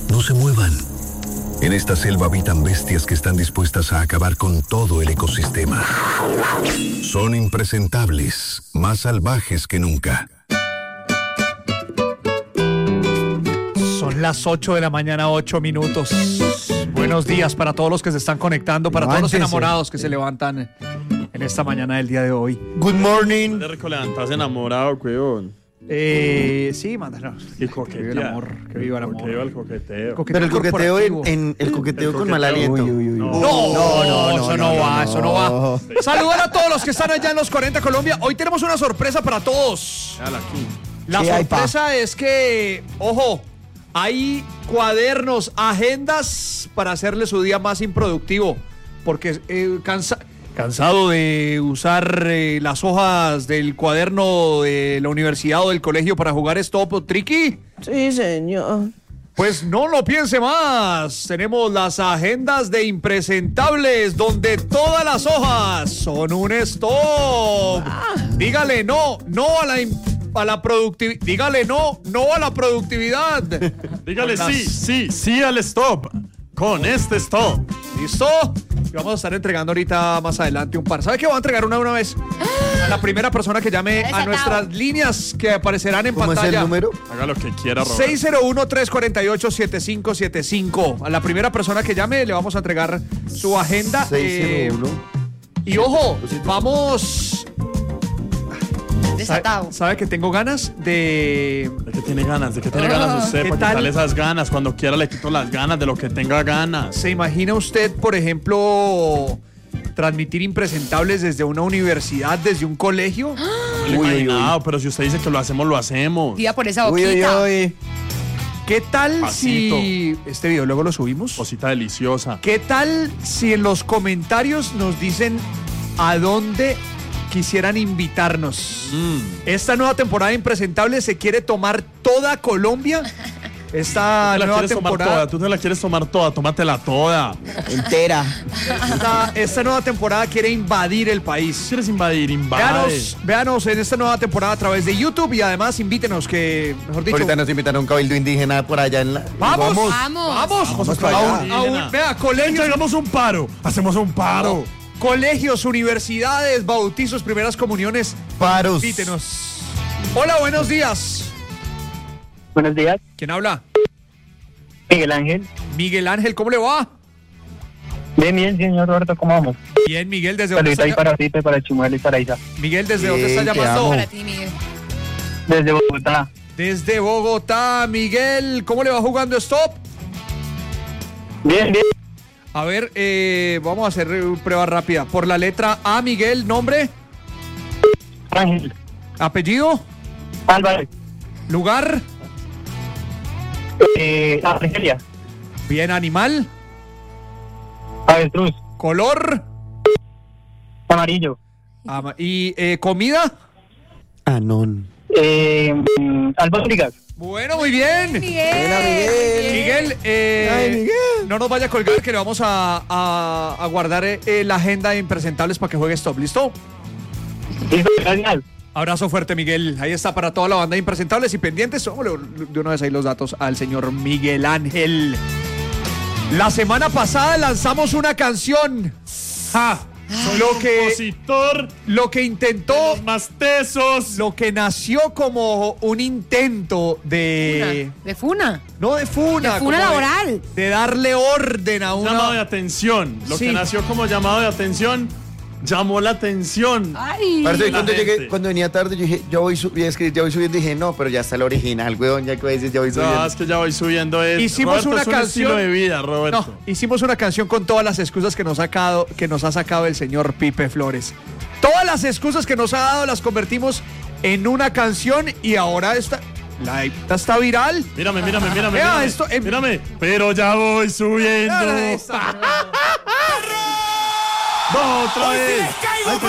No se muevan. En esta selva habitan bestias que están dispuestas a acabar con todo el ecosistema. Son impresentables, más salvajes que nunca. Son las 8 de la mañana, 8 minutos. Buenos días para todos los que se están conectando, para todos los enamorados que se levantan en esta mañana del día de hoy. Good morning. ¿Te rico levantas enamorado, weón? Sí, manda. Y Que viva el amor, que viva el amor. Que viva el coqueteo. Pero el coqueteo el coqueteo con mal aliento. No, eso no va. Saludar a todos los que están allá en los 40 Colombia. Hoy tenemos una sorpresa para todos. Dale aquí. La sorpresa es que, ojo, hay cuadernos, agendas para hacerle su día más improductivo. Porque cansado de usar las hojas del cuaderno de la universidad o del colegio para jugar stop tricky. Sí, señor. Pues no lo piense más. Tenemos las agendas de impresentables donde todas las hojas son un stop. Dígale no a la productividad. Dígale no a la productividad. Dígale sí al stop. Con este stop. ¿Listo? Y vamos a estar entregando ahorita más adelante un par. ¿Sabe qué? Voy a entregar una vez a la primera persona que llame a nuestras líneas que aparecerán en pantalla. ¿Cómo es el número? Haga lo que quiera, Roberto. 601-348-7575. A la primera persona que llame le vamos a entregar su agenda. 601. Y ojo, vamos... Desatado. ¿Sabe que tengo ganas de... ¿De qué tiene ganas? ¿De qué tiene ganas usted? ¿Qué Para tal? quitarle esas ganas. Cuando quiera le quito las ganas de lo que tenga ganas. ¿Se imagina usted, por ejemplo, transmitir impresentables desde una universidad, desde un colegio? No lo he imaginado, pero si usted dice que lo hacemos, lo hacemos. Tira por esa boquita. ¿Qué tal Pasito. si... Este video luego lo subimos? Cosita deliciosa. ¿Qué tal si en los comentarios nos dicen a dónde quisieran invitarnos? Esta nueva temporada de Impresentables se quiere tomar toda Colombia. Esta nueva temporada... Tú te la quieres tomar toda, tómatela toda. Entera. Esta nueva temporada quiere invadir el país. ¿Quieres invadir? Invade. Véanos en esta nueva temporada a través de YouTube y además invítenos que, mejor dicho... Ahorita nos invitan a un cabildo indígena por allá en la... ¡Vamos! Vamos para allá. Vea, colegios... Hagamos un paro. Hacemos un paro. Colegios, universidades, bautizos, primeras comuniones. Paros. Invítenos. Hola, buenos días. Buenos días, ¿Quién habla? Miguel Ángel. Miguel Ángel, ¿cómo le va? Bien, señor Roberto, ¿cómo vamos? Bien, Miguel, ¿desde dónde Saludita ahí está? para Pipe, para Chimuel y para Isa. Miguel, ¿desde dónde está Bien, te llamando? amo. Para ti, Miguel. Desde Bogotá. Desde Bogotá. Miguel, ¿cómo le va jugando stop? Bien. A ver, vamos a hacer prueba rápida. Por la letra A, Miguel, nombre, Ángel. apellido, Álvarez. lugar, Argelia. bien, animal, Avestruz. color Amarillo. y comida. Anón. Albóndigas. Bueno, muy bien. Miguel. Miguel, no nos vaya a colgar que le vamos a guardar la agenda de impresentables para que juegue stop. ¿Listo? Listo, gracias. Abrazo fuerte, Miguel. Ahí está para toda la banda de impresentables y pendientes. Vámonos de una vez ahí los datos al señor Miguel Ángel. La semana pasada lanzamos una canción. Compositor Lo que intentó, más tesos. lo que nació como un intento de... De Funa. No de funa. De funa como laboral. De darle orden a Llamado de una... atención. Lo Sí. que nació como llamado de atención, llamó la atención. Ay. Parce, La cuando gente. cuando venía tarde, yo dije, ya voy subiendo, dije, no, pero ya está el original, weón, ya que dices, ya voy subiendo. No, es que ya voy subiendo esto. Hicimos Roberto, una es un canción- estilo de vida, Roberto. No, hicimos una canción con todas las excusas que nos ha sacado el señor Pipe Flores. Todas las excusas que nos ha dado las convertimos en una canción y ahora esta está viral. Mírame. Vea, esto- Mírame. Pero ya voy subiendo. Esta- No, otra vez. Ay,